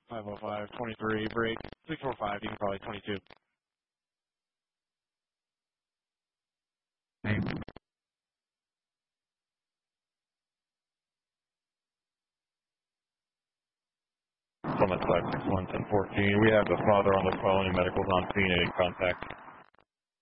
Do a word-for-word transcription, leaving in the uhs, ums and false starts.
five oh five, twenty-three, break. six four five, you can probably twenty-two. Hey. Summit five six one, ten fourteen. We have the father on the phone and medical's on scene. Any contact?